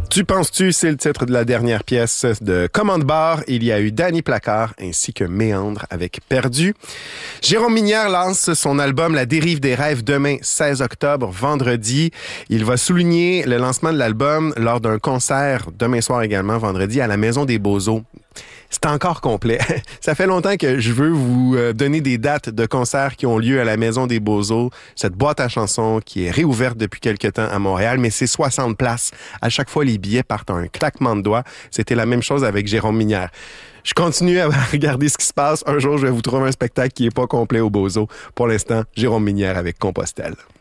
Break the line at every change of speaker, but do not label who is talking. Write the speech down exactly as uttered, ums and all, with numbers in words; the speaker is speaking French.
Tu penses-tu, c'est le titre de la dernière pièce de Commande Bar. Il y a eu Danny Placard ainsi que Méandre avec Perdu. Jérôme Minière lance son album La dérive des rêves demain, seize octobre, vendredi. Il va souligner le lancement de l'album lors d'un concert demain soir également, vendredi, à la Maison des Beaux-Eaux. C'est encore complet. Ça fait longtemps que je veux vous donner des dates de concerts qui ont lieu à la Maison des Beaux-Eaux, cette boîte à chansons qui est réouverte depuis quelque temps à Montréal, mais c'est soixante places. À chaque fois, les billets partent à un claquement de doigts. C'était la même chose avec Jérôme Minière. Je continue à regarder ce qui se passe. Un jour, je vais vous trouver un spectacle qui est pas complet au Beaux-Eaux. Pour l'instant, Jérôme Minière avec Compostelle.